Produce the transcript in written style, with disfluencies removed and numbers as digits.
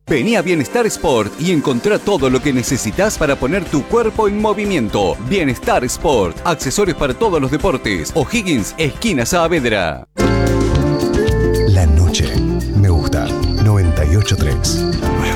Vení a Bienestar Sport y encontrá todo lo que necesitas para poner tu cuerpo en movimiento. Bienestar Sport, accesorios para todos los deportes. O'Higgins, esquina Saavedra. La noche me gusta. 98.3.